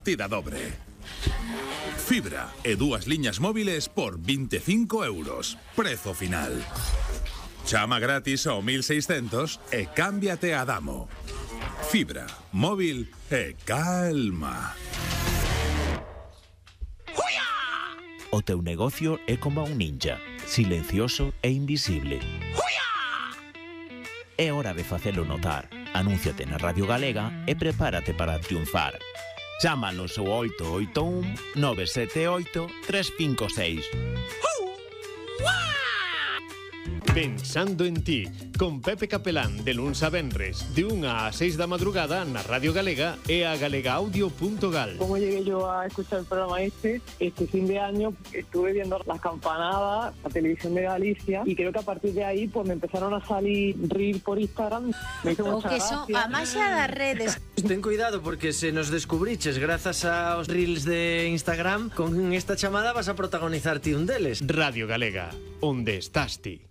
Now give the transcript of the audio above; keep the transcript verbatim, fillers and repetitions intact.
Tira dobre. Fibra e dúas liñas móviles por veinticinco euros. Prezo final. Chama gratis ao mil seiscentos e cámbiate a Damo. Fibra, móvil e calma. O teu negocio é como un ninja, silencioso e invisible. É hora de facelo notar. Anúnciate na Radio Galega e prepárate para triunfar. Chámanos ao oito oito un nove sete oito tres cinco seis. Pensando en ti, con Pepe Capelán de luns a venres, de unha a seis da madrugada na Radio Galega e a galegaaudio punto gal. ¿Cómo llegué yo a escuchar el programa este? Este fin de año estuve viendo las campanadas, la televisión de Galicia, y creo que a partir de ahí pues me empezaron a salir reels por Instagram. Me hizo O mucha que son gracia. a maxia das redes. Ten cuidado porque se nos descubriches grazas aos reels de Instagram, con esta chamada vas a protagonizar ti un deles. Radio Galega, onde estás ti?